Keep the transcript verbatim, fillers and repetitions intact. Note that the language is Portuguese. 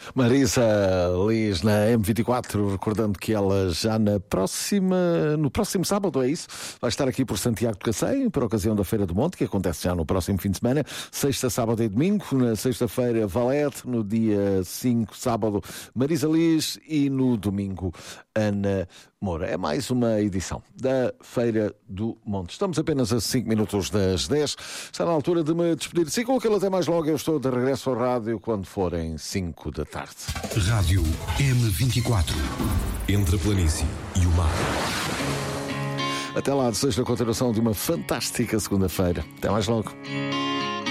Marisa Liz na M vinte e quatro, recordando que ela já na próxima, no próximo sábado, é isso? Vai estar aqui por Santiago de Cacém, por ocasião da Feira do Monte, que acontece já no próximo fim de semana, sexta, sábado e domingo. Na sexta-feira, Valete, no dia cinco, sábado, Marisa Liz e no domingo, Ana Moura. É mais uma edição da Feira do Monte. Estamos apenas a cinco minutos das dez. Está na altura de me despedir. Siga com aquilo até mais logo. Eu estou de regresso ao rádio quando forem cinco da tarde. Rádio M vinte e quatro. Entre a planície e o mar. Até lá, desejo a continuação de uma fantástica segunda-feira. Até mais logo.